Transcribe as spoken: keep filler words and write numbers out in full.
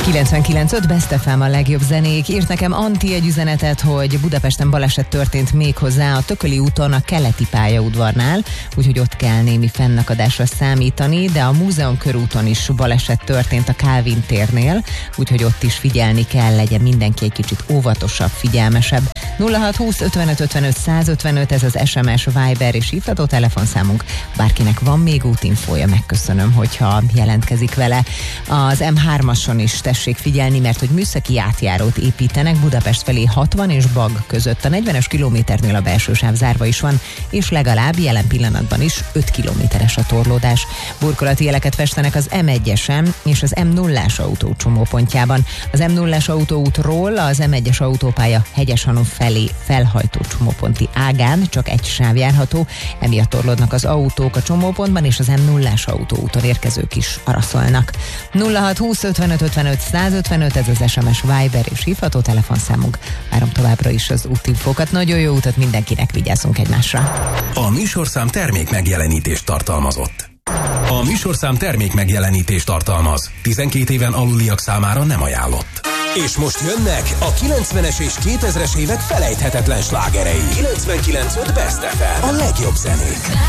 kilencvenkilenc öt Best ef em a legjobb zenék. Írt nekem Anti egy üzenetet, hogy Budapesten baleset történt méghozzá a Tököli úton a keleti pályaudvarnál, úgyhogy ott kell némi fennakadásra számítani, de a Múzeum körúton is baleset történt a Kálvin térnél, úgyhogy ott is figyelni kell, legyen mindenki egy kicsit óvatosabb, figyelmesebb. nulla hat húsz ötvenöt ötvenöt százötvenöt, ez az es em es, Viber és hívható telefonszámunk. Bárkinek van még útinfója, megköszönöm, hogyha jelentkezik vele. Az em hármason is tessék figyelni, mert hogy műszaki átjárót építenek Budapest felé hatvan és Bag között. A negyvenes kilométernél a belső sáv zárva is van, és legalább jelen pillanatban is öt kilométeres a torlódás. Burkolati jeleket festenek az em egyesen és az em nullás autó csomópontjában. Az em nullás autóútról az em egyes autópálya Hegyeshalom felé felhajtó csomóponti ágán csak egy sáv járható, emiatt torlódnak az autók a csomópontban, és az em nullás autóúton érkezők is araszolnak. nulla hat húsz ötvenöt ötvenöt százötvenöt, ez az es em es, Viber és hívható telefonszámunk. Várom továbbra is az útinfókat. Nagyon jó utat mindenkinek, vigyázzunk egymásra. A műsorszám termék megjelenítést tartalmazott. A műsorszám termék megjelenítést tartalmaz. tizenkét éven aluliak számára nem ajánlott. És most jönnek a kilencvenes és kétezres évek felejthetetlen slágerei. kilencvenkilenc öt Best ef em, a legjobb zenék.